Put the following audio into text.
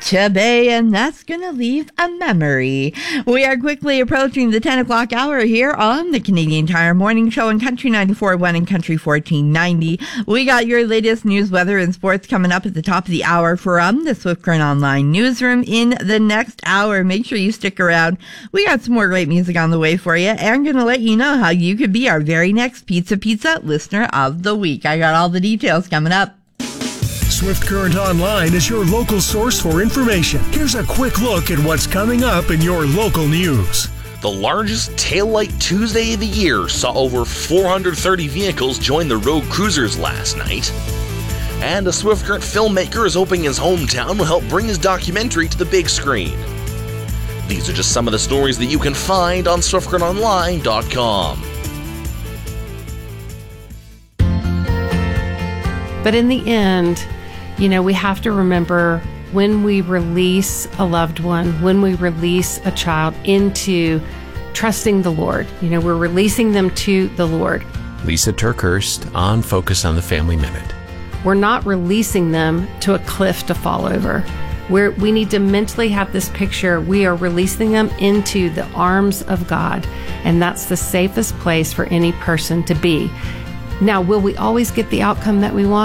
to Bay, and that's going to leave a memory. We are quickly approaching the 10 o'clock hour here on the Canadian Tire Morning Show on Country 94.1 and Country 1490. We got your latest news, weather, and sports coming up at the top of the hour from the Swift Current Online newsroom in the next hour. Make sure you stick around. We got some more great music on the way for you, and going to let you know how you could be our very next Pizza Listener of the Week. I got all the details coming up. Swift Current Online is your local source for information. Here's a quick look at what's coming up in your local news. The largest Taillight Tuesday of the year saw over 430 vehicles join the road cruisers last night. And a Swift Current filmmaker is hoping his hometown will help bring his documentary to the big screen. These are just some of the stories that you can find on SwiftCurrentOnline.com. But in the end, we have to remember when we release a loved one, when we release a child into trusting the Lord, we're releasing them to the Lord. Lisa Turkhurst on Focus on the Family Minute. We're not releasing them to a cliff to fall over. We need to mentally have this picture. We are releasing them into the arms of God, and that's the safest place for any person to be. Now, will we always get the outcome that we want?